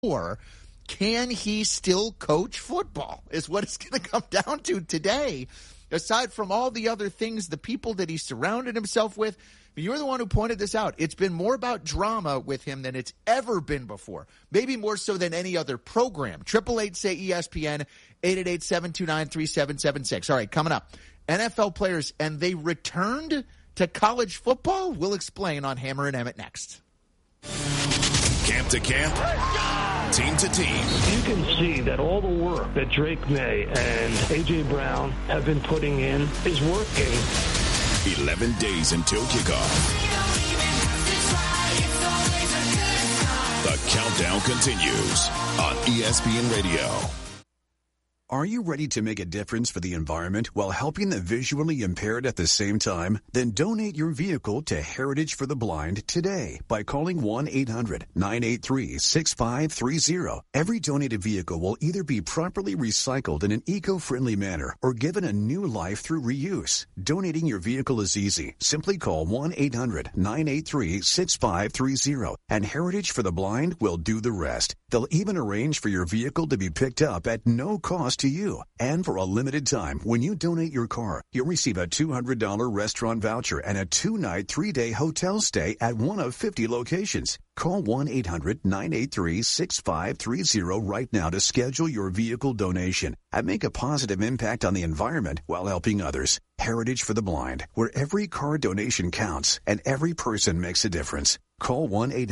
Or can he still coach football is what it's going to come down to today. Aside from all the other things, the people that he surrounded himself with, you're the one who pointed this out. It's been more about drama with him than it's ever been before. Maybe more so than any other program. 888-SAY-ESPN, 888-729-3776. All right, coming up. NFL players, and they returned to college football? We'll explain on Hammer and Emmett next. Camp to camp, team to team. You can see that all the work that Drake May and A.J. Brown have been putting in is working. 11 days until kickoff. The countdown continues on ESPN Radio. Are you ready to make a difference for the environment while helping the visually impaired at the same time? Then donate your vehicle to Heritage for the Blind today by calling 1-800-983-6530. Every donated vehicle will either be properly recycled in an eco-friendly manner or given a new life through reuse. Donating your vehicle is easy. Simply call 1-800-983-6530 and Heritage for the Blind will do the rest. They'll even arrange for your vehicle to be picked up at no cost to you. And for a limited time, when you donate your car, you'll receive a $200 restaurant voucher and a 2-night, 3-day hotel stay at one of 50 locations. Call 1-800-983-6530 right now to schedule your vehicle donation and make a positive impact on the environment while helping others. Heritage for the Blind, where every car donation counts and every person makes a difference. Call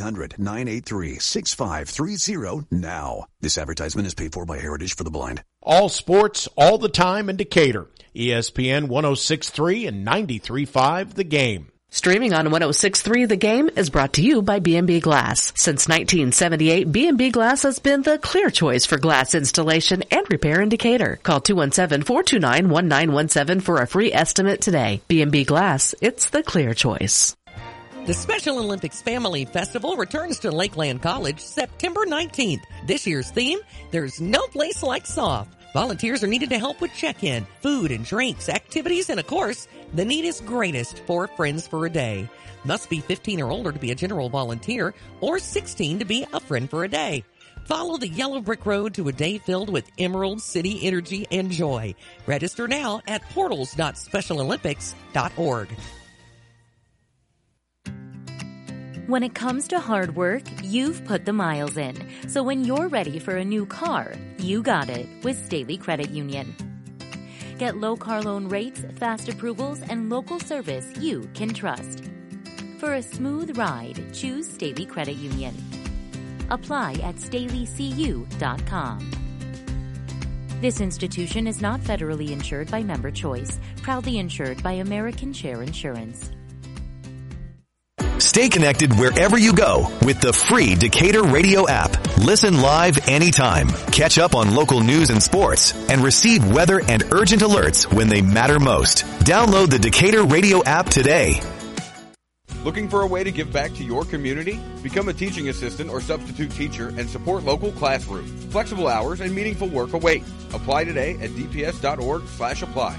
1-800-983-6530 now. This advertisement is paid for by Heritage for the Blind. All sports, all the time in Decatur. ESPN 106.3 and 93.5 The Game. Streaming on 106.3 The Game is brought to you by B&B Glass. Since 1978, B&B Glass has been the clear choice for glass installation and repair in Decatur. Call 217-429-1917 for a free estimate today. B&B Glass, it's the clear choice. The Special Olympics Family Festival returns to Lakeland College September 19th. This year's theme, there's no place like soft. Volunteers are needed to help with check-in, food and drinks, activities, and of course, the need is greatest for Friends for a Day. Must be 15 or older to be a general volunteer or 16 to be a friend for a day. Follow the yellow brick road to a day filled with Emerald City energy and joy. Register now at portals.specialolympics.org. When it comes to hard work, you've put the miles in. So when you're ready for a new car, you got it with Staley Credit Union. Get low car loan rates, fast approvals, and local service you can trust. For a smooth ride, choose Staley Credit Union. Apply at StaleyCU.com. This institution is not federally insured by Member Choice, proudly insured by American Share Insurance. Stay connected wherever you go with the free Decatur Radio app. Listen live anytime. Catch up on local news and sports and receive weather and urgent alerts when they matter most. Download the Decatur Radio app today. Looking for a way to give back to your community? Become a teaching assistant or substitute teacher and support local classrooms. Flexible hours and meaningful work await. Apply today at dps.org/apply.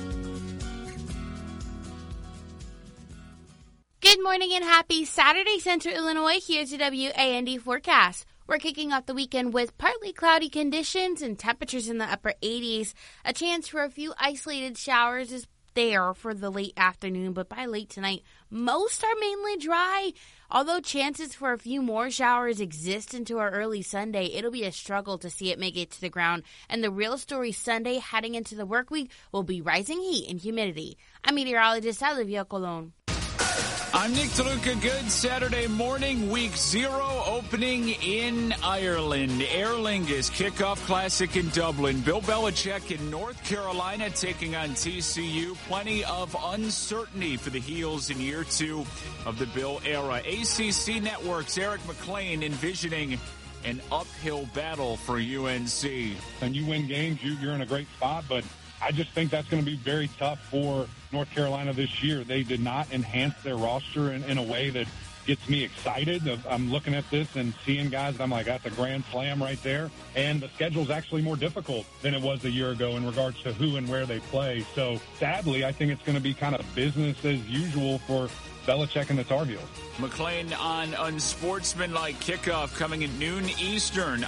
Good morning and happy Saturday, Central Illinois. Here's the WAND forecast. We're kicking off the weekend with partly cloudy conditions and temperatures in the upper 80s. A chance for a few isolated showers is there for the late afternoon, but by late tonight, most are mainly dry. Although chances for a few more showers exist into our early Sunday, it'll be a struggle to see it make it to the ground. And the real story Sunday heading into the work week will be rising heat and humidity. I'm meteorologist Olivia Colon. I'm Nick DeLuca. Good Saturday morning. Week 0 opening in Ireland. Aer Lingus Kickoff Classic in Dublin. Bill Belichick in North Carolina taking on TCU. Plenty of uncertainty for the Heels in year 2 of the Bill era. ACC Network's Eric McLean envisioning an uphill battle for UNC. And you win games, you're in a great spot, but I just think that's going to be very tough for North Carolina this year. They did not enhance their roster in a way that gets me excited. I'm looking at this and seeing guys, I'm like, that's a grand slam right there. And the schedule's actually more difficult than it was a year ago in regards to who and where they play. So sadly, I think it's going to be kind of business as usual for Belichick and the Tar Heels. McClain on unsportsmanlike kickoff coming at noon Eastern